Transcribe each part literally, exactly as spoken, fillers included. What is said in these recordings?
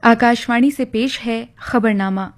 आकाशवाणी से पेश है खबरनामा।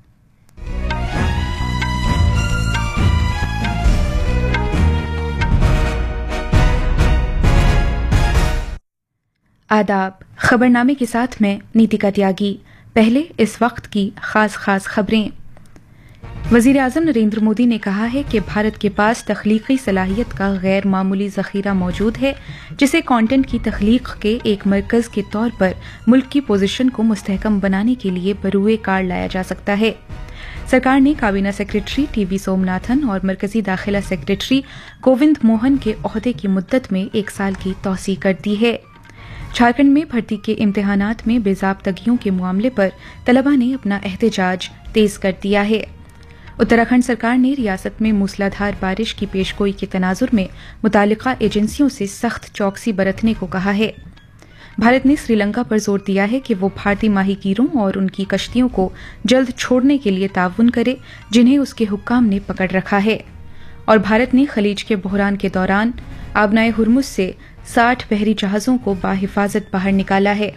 आदाब। खबरनामे के साथ मैं नीतिका त्यागी। पहले इस वक्त की खास खास खबरें। वजीर आजम नरेंद्र मोदी ने कहा है कि भारत के पास तख्लीकी सलाहियत का गैर मामूली जखीरा मौजूद है, जिसे कंटेंट की तख्लीक के एक मरकज के तौर पर मुल्क की पोजीशन को मुस्तहकम बनाने के लिए बरूए कार लाया जा सकता है। सरकार ने काबीना सेक्रेटरी टीवी सोमनाथन और मरकजी दाखिला सेक्रेटरी गोविंद मोहन के ओहदे की मुद्दत में एक साल की तौसीह कर दी है। झारखंड में भर्ती के इम्तिहानात में बेजाब्तगियों के मामले पर तलबा ने अपना एहतजाज तेज कर दिया है। उत्तराखंड सरकार ने रियासत में मूसलाधार बारिश की पेशगोई के तनाजुर में मुतालिका एजेंसियों से सख्त चौकसी बरतने को कहा है। भारत ने श्रीलंका पर जोर दिया है कि वो भारतीय माहीगीरों और उनकी कश्तियों को जल्द छोड़ने के लिए ताउन करे, जिन्हें उसके हुक्काम ने पकड़ रखा है। और भारत ने खलीज के बहरान के दौरान आबनाए हुर्मुज से साठ बहरी जहाजों को बाहिफाजत बाहर निकाला है।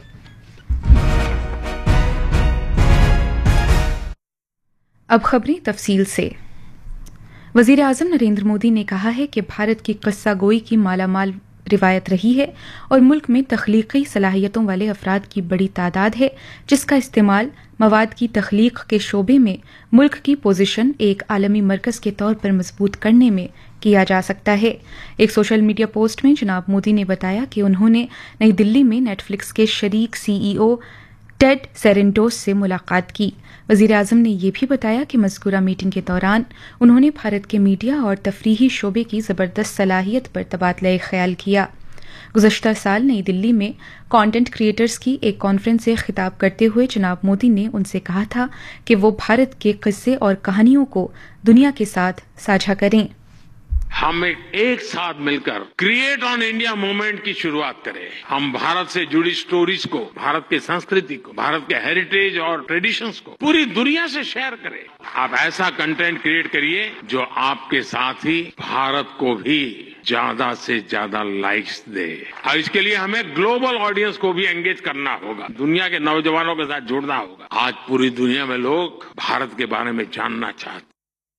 अब खबरें तफसील से। वजीर आजम नरेंद्र मोदी ने कहा है कि भारत की किस्सा गोई की मालामाल रिवायत रही है और मुल्क में तख्लीकी सलाहियतों वाले अफराद की बड़ी तादाद है, जिसका इस्तेमाल मवाद की तख्लीक के शोबे में मुल्क की पोजीशन एक आलमी मरकज के तौर पर मजबूत करने में किया जा सकता है। एक सोशल मीडिया पोस्ट में जनाब मोदी ने बताया कि उन्होंने नई दिल्ली में नेटफ्लिक्स के शरीक सीईओ टेड सेरेंटोस से मुलाकात की। वजीर आजम ने यह भी बताया कि मज़कूरा मीटिंग के दौरान उन्होंने भारत के मीडिया और तफरीही शोबे की ज़बरदस्त सलाहियत पर तबादला ख्याल किया। गुज़श्ता साल नई दिल्ली में कंटेंट क्रिएटर्स की एक कॉन्फ्रेंस से खिताब करते हुए जनाब मोदी ने उनसे कहा था कि वो भारत के किस्से और कहानियों को दुनिया के साथ साझा करें। हम एक, एक साथ मिलकर क्रिएट ऑन इंडिया मूवमेंट की शुरुआत करें। हम भारत से जुड़ी स्टोरीज को, भारत की संस्कृति को, भारत के हेरिटेज और ट्रेडिशंस को पूरी दुनिया से शेयर करें। आप ऐसा कंटेंट क्रिएट करिए जो आपके साथ ही भारत को भी ज्यादा से ज्यादा लाइक्स दे। और इसके लिए हमें ग्लोबल ऑडियंस को भी एंगेज करना होगा, दुनिया के नौजवानों के साथ जुड़ना होगा। आज पूरी दुनिया में लोग भारत के बारे में जानना चाहते हैं।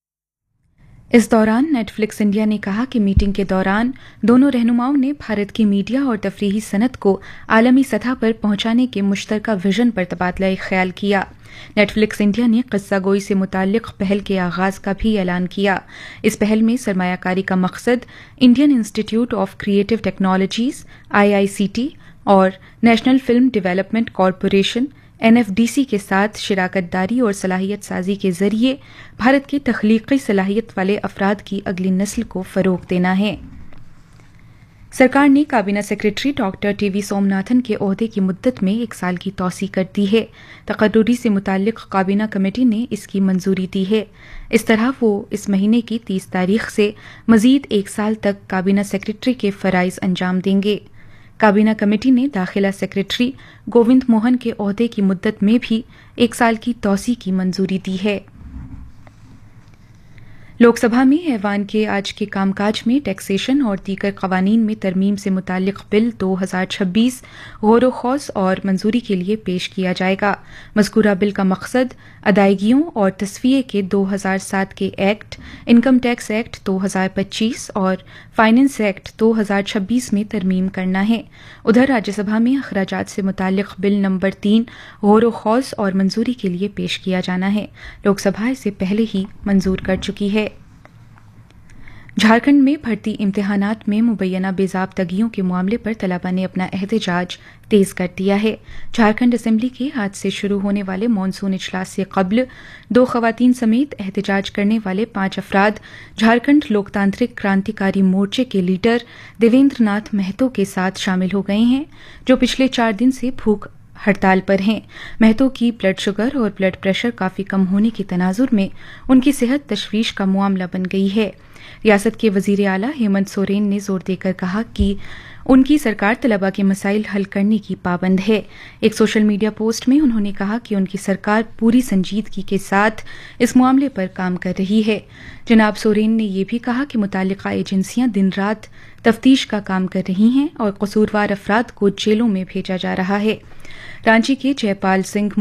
इस दौरान नेटफ्लिक्स इंडिया ने कहा कि मीटिंग के दौरान दोनों रहनुमाओं ने भारत की मीडिया और तफरीही सनत को आलमी सतह पर पहुंचाने के मुश्तरका विजन पर तबादला ख्याल किया। नेटफ्लिक्स इंडिया ने किस्सा गोई से मुताल्लिक पहल के आगाज का भी ऐलान किया। इस पहल में सरमायाकारी का मकसद Indian institute of creative technologies I I C T और national film development corporation N F D C के साथ शिराकत दारी और सलाहियत साजी के जरिए भारत की तख्लीकी सलाहियत वाले अफराद की अगली नस्ल को फरोग देना है। सरकार ने काबीना सेक्रेटरी डॉक्टर टीवी सोमनाथन के ओहदे की मुद्दत में एक साल की तौसीह कर दी है। तकर्रुरी से मुताल्लिक काबीना कमेटी ने इसकी मंजूरी दी है। इस तरह वो इस महीने की तीस तारीख से मजीद एक साल तक काबीना सेक्रेटरी के फराइज अंजाम देंगे। काबीना कमेटी ने दाखिला सेक्रेटरी गोविंद मोहन के ओहदे की मुद्दत में भी एक साल की तौसीह की मंजूरी दी है। लोकसभा में ऐवान के आज के कामकाज में टैक्सेशन और दीगर कवानीन में तरमीम से मुताल्लिक बिल दो हजार छब्बीस गौर खौस और मंजूरी के लिए पेश किया जाएगा। मज़कूरा बिल का मकसद अदायगियों और तस्वीये के दो हजार सात के एक्ट, इनकम टैक्स एक्ट दो हजार पच्चीस और फाइनेंस एक्ट दो हजार छब्बीस में तरमीम करना है। उधर राज्यसभा में अखराजात से मुताल्लिक बिल नंबर तीन गौर खौस और मंजूरी के लिए पेश किया जाना है। लोकसभा इसे पहले ही मंजूर कर चुकी है। झारखंड में भर्ती इम्तिहानात में मुबैना बेजाब्तगियों के मामले पर तलबा ने अपना एहतजाज तेज कर दिया है। झारखंड असेंबली के आज से शुरू होने वाले मानसून इजलास से कबल दो खवातीन समेत एहतजाज करने वाले पांच अफराद झारखंड लोकतांत्रिक क्रांतिकारी मोर्चे के लीडर देवेंद्र नाथ महतो के साथ शामिल हो गए हैं, जो पिछले चार दिन से भूख हड़ताल पर हैं। महतो की ब्लड शुगर और ब्लड प्रेशर काफी कम होने के तनाजुर में उनकी सेहत तशवीश का मामला बन गई है। रियासत के वजीर आला हेमंत सोरेन ने जोर देकर कहा कि उनकी सरकार तलबा के मसाइल हल करने की पाबंद है। एक सोशल मीडिया पोस्ट में उन्होंने कहा कि उनकी सरकार पूरी संजीदगी के साथ इस मामले पर काम कर रही है। जनाब सोरेन ने यह भी कहा कि मुतालिका एजेंसियां दिन रात तफ्तीश का काम कर रही हैं और कसूरवार अफराद को जेलों में भेजा जा रहा है। रांची के जयपाल सिंह